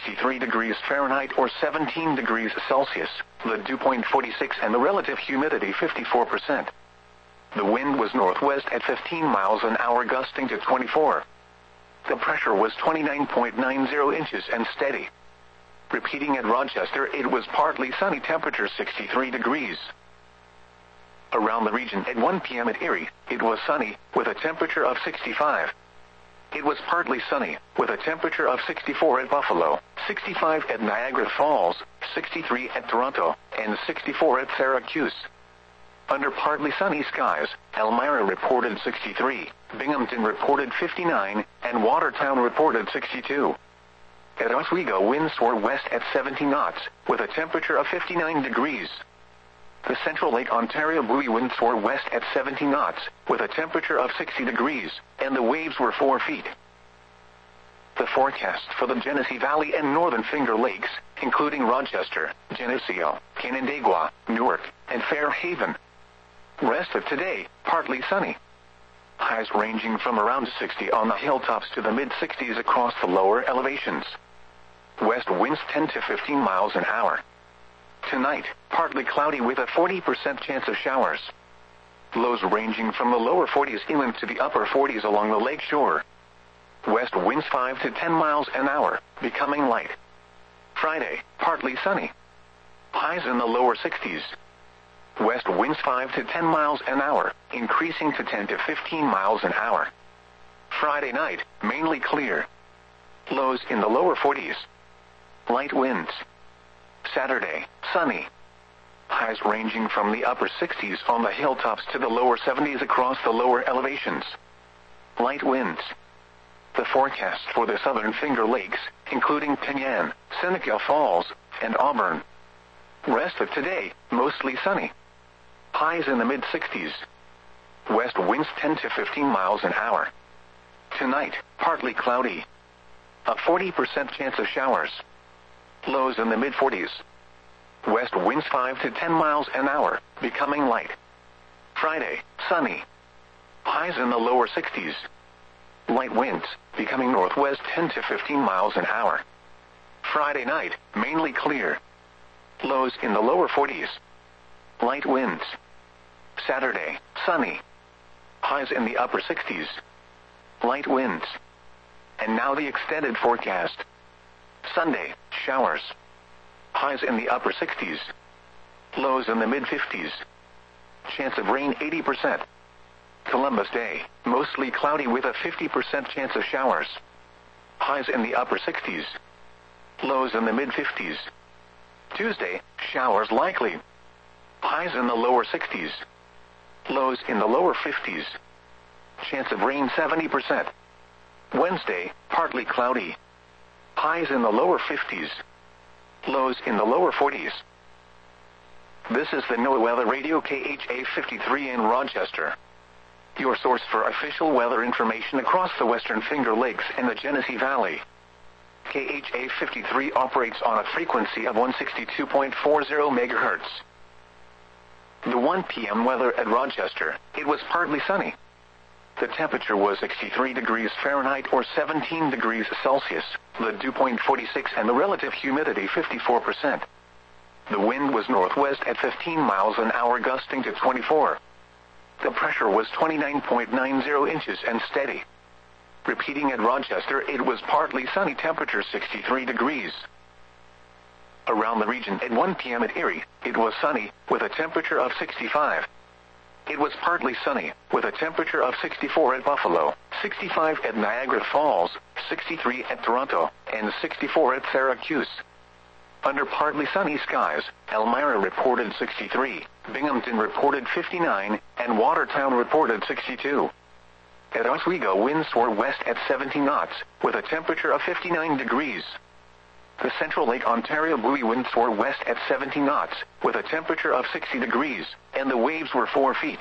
63 degrees Fahrenheit or 17 degrees Celsius, the dew point 46 and the relative humidity 54%. The wind was northwest at 15 miles an hour gusting to 24. The pressure was 29.90 inches and steady. Repeating at Rochester, it was partly sunny, temperature 63 degrees. Around the region at 1 p.m. at Erie, it was sunny, with a temperature of 65. It was partly sunny, with a temperature of 64 at Buffalo, 65 at Niagara Falls, 63 at Toronto, and 64 at Syracuse. Under partly sunny skies, Elmira reported 63, Binghamton reported 59, and Watertown reported 62. At Oswego, winds soared west at 70 knots, with a temperature of 59 degrees. The Central Lake Ontario buoy winds soared west at 70 knots, with a temperature of 60 degrees, and the waves were 4 feet. The forecast for the Genesee Valley and Northern Finger Lakes, including Rochester, Geneseo, Canandaigua, Newark, and Fairhaven. Rest of today, partly sunny. Highs ranging from around 60 on the hilltops to the mid-60s across the lower elevations. West winds 10 to 15 miles an hour. Tonight, partly cloudy with a 40% chance of showers. Lows ranging from the lower 40s inland to the upper 40s along the lake shore. West winds 5 to 10 miles an hour, becoming light. Friday, partly sunny. Highs in the lower 60s. West winds 5 to 10 miles an hour, increasing to 10 to 15 miles an hour. Friday night, mainly clear. Lows in the lower 40s. Light winds. Saturday, sunny. Highs ranging from the upper 60s on the hilltops to the lower 70s across the lower elevations. Light winds. The forecast for the Southern Finger Lakes, including Penyan, Seneca Falls, and Auburn. Rest of today, mostly sunny. Highs in the mid-60s. West winds 10 to 15 miles an hour. Tonight, partly cloudy. A 40% chance of showers. Lows in the mid-40s. West winds 5 to 10 miles an hour, becoming light. Friday, sunny. Highs in the lower 60s. Light winds, becoming northwest 10 to 15 miles an hour. Friday night, mainly clear. Lows in the lower 40s. Light winds. Saturday, sunny. Highs in the upper 60s. Light winds. And now the extended forecast. Sunday, showers. Highs in the upper 60s. Lows in the mid-50s. Chance of rain 80%. Columbus Day, mostly cloudy with a 50% chance of showers. Highs in the upper 60s. Lows in the mid-50s. Tuesday, showers likely. Highs in the lower 60s. Lows in the lower 50s. Chance of rain 70%. Wednesday, partly cloudy. Highs in the lower 50s. Lows in the lower 40s. This is the NOAA Weather Radio KHA 53 in Rochester. Your source for official weather information across the Western Finger Lakes and the Genesee Valley. KHA 53 operates on a frequency of 162.40 MHz. The 1 p.m. weather at Rochester, it was partly sunny. The temperature was 63 degrees Fahrenheit or 17 degrees Celsius, the dew point 46 and the relative humidity 54%. The wind was northwest at 15 miles an hour gusting to 24. The pressure was 29.90 inches and steady. Repeating at Rochester, it was partly sunny, temperature 63 degrees. Around the region at 1 p.m. at Erie, it was sunny, with a temperature of 65. It was partly sunny, with a temperature of 64 at Buffalo, 65 at Niagara Falls, 63 at Toronto, and 64 at Syracuse. Under partly sunny skies, Elmira reported 63, Binghamton reported 59, and Watertown reported 62. At Oswego, winds soared west at 70 knots, with a temperature of 59 degrees. The Central Lake Ontario buoy winds soared west at 70 knots, with a temperature of 60 degrees, and the waves were 4 feet.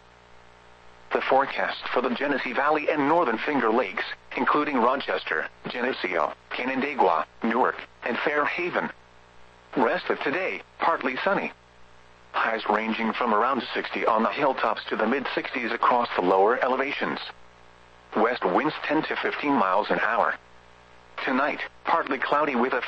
The forecast for the Genesee Valley and Northern Finger Lakes, including Rochester, Geneseo, Canandaigua, Newark, and Fairhaven. Rest of today, partly sunny. Highs ranging from around 60 on the hilltops to the mid-60s across the lower elevations. West winds 10 to 15 miles an hour. Tonight, partly cloudy with a